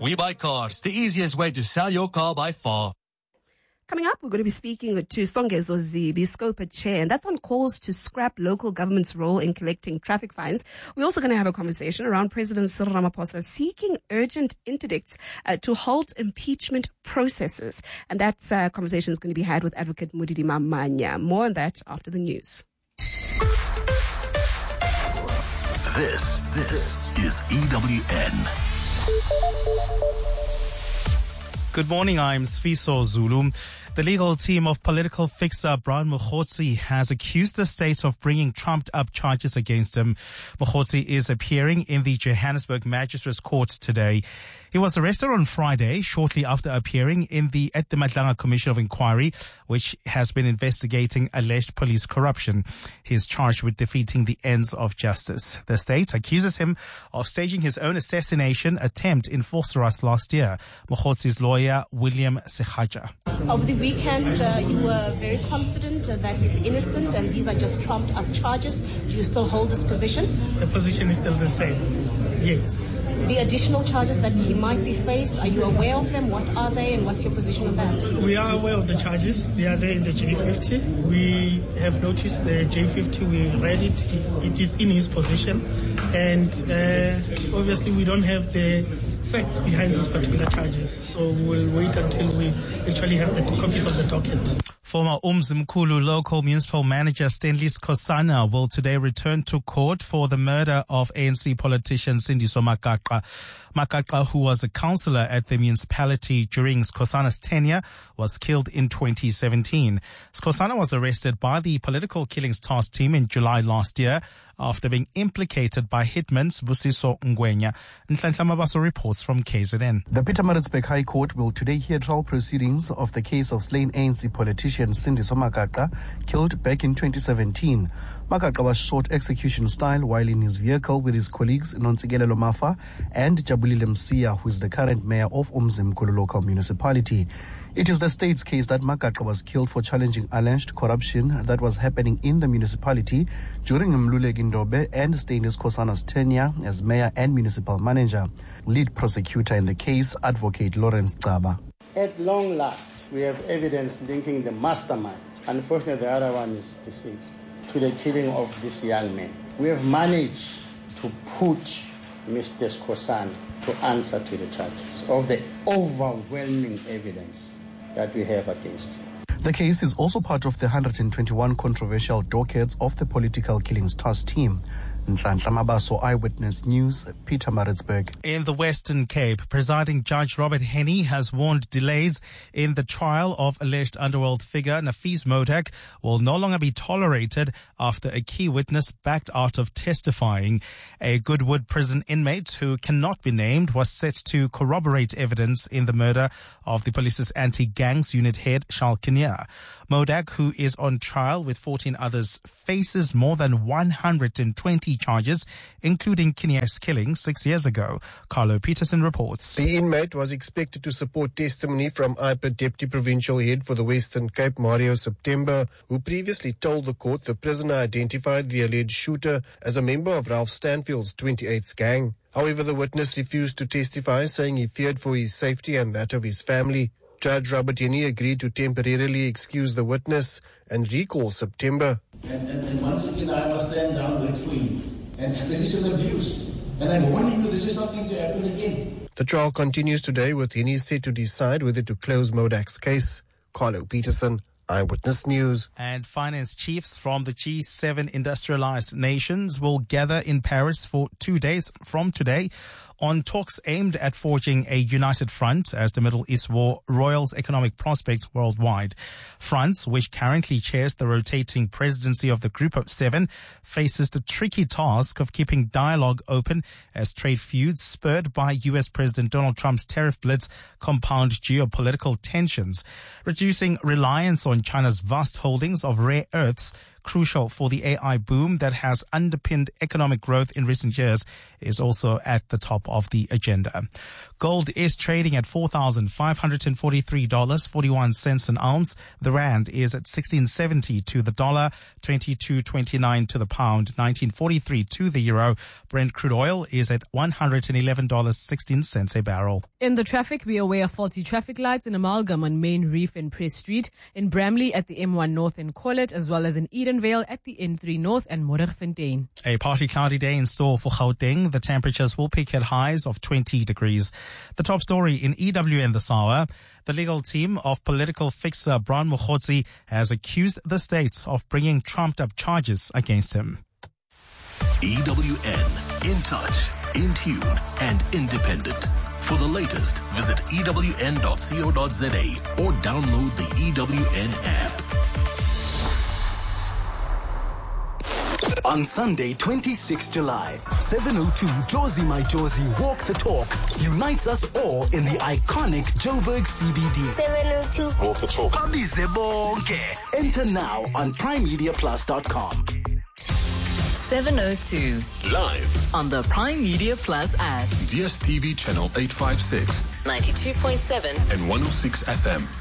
We Buy Cars, the easiest way to sell your car by far. Coming up, we're going to be speaking to Songezo Zibi, Scopa Chair, and that's on calls to scrap local government's role in collecting traffic fines. We're also going to have a conversation around President Cyril Ramaphosa seeking urgent interdicts to halt impeachment processes. And that conversation is going to be had with Advocate Mudidi Mamanya. More on that after the news. This is EWN. Good morning, I'm Sfiso Zulu. The legal team of political fixer Brian Mogotsi has accused the state of bringing trumped-up charges against him. Mogotsi is appearing in the Johannesburg Magistrates Court today. He was arrested on Friday, shortly after appearing at the Madlanga Commission of Inquiry, which has been investigating alleged police corruption. He is charged with defeating the ends of justice. The state accuses him of staging his own assassination attempt in Vosloorus last year. Mogotsi's lawyer, William Sekhaja. Over the weekend, you were very confident that he's innocent and these are just trumped-up charges. Do you still hold this position? The position is still the same, yes. The additional charges that he might be faced, are you aware of them? What are they and what's your position on that? We are aware of the charges. They are there in the J50. We have noticed the J50. We read it. It is in his possession. And obviously we don't have the facts behind those particular charges. So we'll wait until we actually have the copies of the docket. Former Umzimkhulu local municipal manager Stanley Skhosana will today return to court for the murder of ANC politician Sindiso Magaqa. Magaqa, who was a councillor at the municipality during Skhosana's tenure, was killed in 2017. Skhosana was arrested by the Political Killings Task Team in July last year after being implicated by hitman Busiso Ngwenya. Nhlanhla Mabaso reports from KZN. The Pietermaritzburg High Court will today hear trial proceedings of the case of slain ANC politician Sindiso Magaqa, killed back in 2017. Magaqa was shot execution style while in his vehicle with his colleagues Nonsigele Lomafa and Jabulile Msiya, who is the current mayor of Umzimkhulu local municipality. It is the state's case that Magaqa was killed for challenging alleged corruption that was happening in the municipality during Mluleki Ndobe and Stanley Skhosana's tenure as mayor and municipal manager. Lead prosecutor in the case, Advocate Lawrence Caba. At long last, we have evidence linking the mastermind, unfortunately the other one is deceased, to the killing of this young man. We have managed to put Mr. Skhosana to answer to the charges of the overwhelming evidence that we have against you. The case is also part of the 121 controversial dockets of the Political Killings Task Team. Nhlanhla Mabaso, Eyewitness News, Pietermaritzburg. In the Western Cape, presiding Judge Robert Henny has warned delays in the trial of alleged underworld figure Nafis Modak will no longer be tolerated after a key witness backed out of testifying. A Goodwood prison inmate who cannot be named was set to corroborate evidence in the murder of the police's anti-gangs unit head, Charles Kinnear. Modak, who is on trial with 14 others, faces more than 120 charges, including Kinnear's killing 6 years ago. Carlo Peterson reports. The inmate was expected to support testimony from IPA Deputy Provincial Head for the Western Cape, Mario September, who previously told the court the prisoner identified the alleged shooter as a member of Ralph Stanfield's 28th gang. However, the witness refused to testify, saying he feared for his safety and that of his family. Judge Robert Henny agreed to temporarily excuse the witness and recall September. And once again, I must stand down with for you. And this is an abuse. And I'm warning you, this is not going to happen again. The trial continues today, with Henny set to decide whether to close Modak's case. Carlo Peterson, Eyewitness News. And finance chiefs from the G7 industrialized nations will gather in Paris for 2 days from today on talks aimed at forging a united front as the Middle East war roils economic prospects worldwide. France, which currently chairs the rotating presidency of the Group of Seven, faces the tricky task of keeping dialogue open as trade feuds spurred by U.S. President Donald Trump's tariff blitz compound geopolitical tensions. Reducing reliance on China's vast holdings of rare earths crucial for the AI boom that has underpinned economic growth in recent years, is also at the top of the agenda. Gold is trading at $4,543.41 an ounce. The rand is at 16.70 to the dollar, 22.29 to the pound, 19.43 to the euro. Brent crude oil is at $111.16 a barrel. In the traffic, be aware of faulty traffic lights in Amalgam on Main Reef and Press Street, in Bramley at the M1 North and Collet, as well as in Edenvale at the N3 North and Moerfontein. A partly cloudy day in store for Gauteng. The temperatures will peak at highs of 20 degrees. The top story in EWN this hour. The legal team of political fixer Brian Mokhotsi has accused the state of bringing trumped-up charges against him. EWN, in touch, in tune, and independent. For the latest, visit ewn.co.za or download the EWN app. On Sunday, 26 July, 7:02 Jozi My Jozi Walk the Talk unites us all in the iconic Joburg CBD. 7:02 Walk the Talk. Abize bonke. Enter now on PrimeMediaPlus.com. 7:02 Live on the Prime Media Plus app. DSTV channel 856, 92.7 and 106 FM.